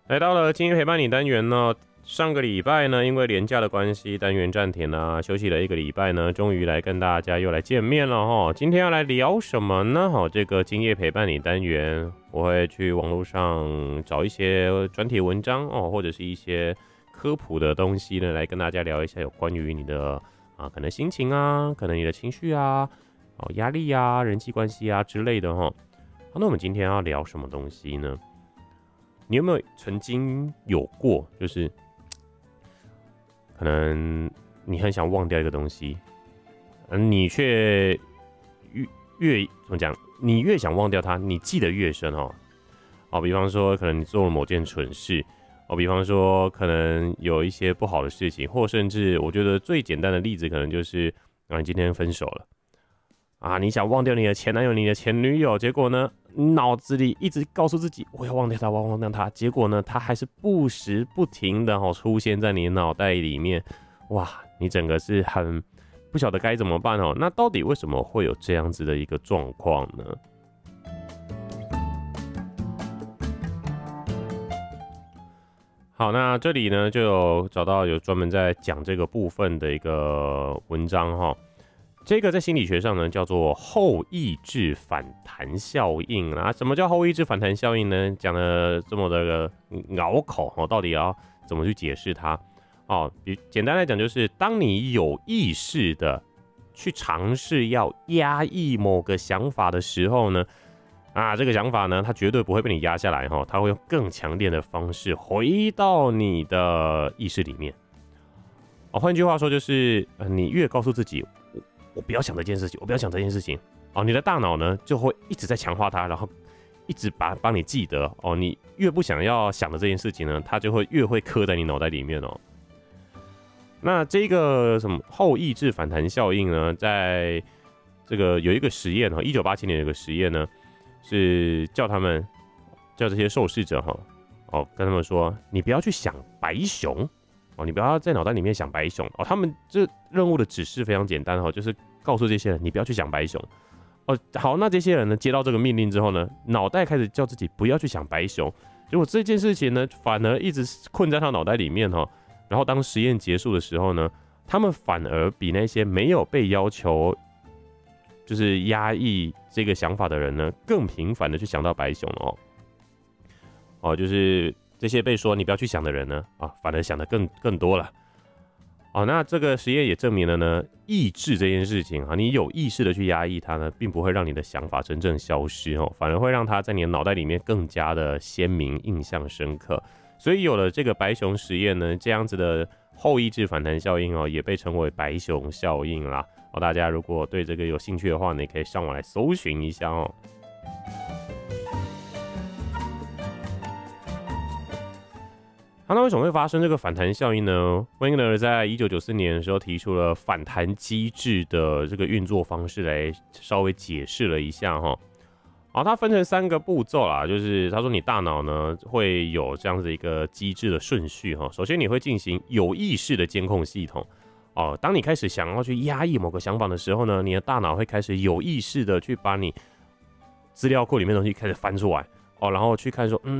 来到了今天陪伴你单元呢，上个礼拜呢，因为连假的关系，单元暂停啊，休息了一个礼拜呢，终于来跟大家又来见面了哈。今天要来聊什么呢？这个今夜陪伴你单元，我会去网络上找一些专题文章哦，或者是一些科普的东西呢，来跟大家聊一下有关于你的可能心情啊，可能你的情绪啊，压力啊，人际关系啊之类的哈。好，那我们今天要聊什么东西呢？你有没有曾经有过，就是可能你很想忘掉一个东西，你却越怎么讲？你越想忘掉它，你记得越深哦。比方说，可能你做了某件蠢事，比方说，可能有一些不好的事情，或甚至我觉得最简单的例子，可能就是你今天分手了。你想忘掉你的前男友、你的前女友，结果呢，脑子里一直告诉自己我要忘掉他，我要忘掉他，结果呢，他还是不时不停的出现在你的脑袋里面，哇，你整个是很不晓得该怎么办哦。那到底为什么会有这样子的一个状况呢？好，那这里呢就有找到有专门在讲这个部分的一个文章哈。这个在心理学上呢叫做后抑制反弹效应啦。什么叫后抑制反弹效应呢？讲的这么的拗口到底要怎么去解释它？简单来讲就是，当你有意识的去尝试要压抑某个想法的时候呢，这个想法呢，它绝对不会被你压下来它会用更强烈的方式回到你的意识里面。换句话说就是，你越告诉自己我不要想这件事情，我不要想这件事情，你的大脑呢就会一直在强化它，然后一直帮你记得你越不想要想的这件事情呢，它就会越会刻在你脑袋里面那这个什么后抑制反弹效应呢，在这个有一个实验1987年有一个实验呢，是叫这些受试者跟他们说，你不要去想白熊你不要在脑袋里面想白熊他们这任务的指示非常简单就是告诉这些人你不要去想白熊好，那这些人呢接到这个命令之后呢，脑袋开始叫自己不要去想白熊，结果这件事情呢反而一直困在他脑袋里面然后当实验结束的时候呢，他们反而比那些没有被要求就是压抑这个想法的人呢，更频繁的去想到白熊就是这些被说你不要去想的人呢，反而想的更多了。那这个实验也证明了呢，抑制这件事情你有意识的去压抑它呢，并不会让你的想法真正消失反而会让它在你的脑袋里面更加的鲜明、印象深刻。所以有了这个白熊实验呢，这样子的后抑制反弹效应也被称为白熊效应啦。大家如果对这个有兴趣的话呢，也可以上网来搜寻一下那为什么会发生这个反弹效应呢？温格尔在1994年的时候提出了反弹机制的这个运作方式来稍微解释了一下它分成3个步骤啦，就是他说你大脑呢会有这样子一个机制的顺序首先你会进行有意识的监控系统当你开始想要去压抑某个想法的时候呢，你的大脑会开始有意识的去把你资料库里面的东西开始翻出来然后去看说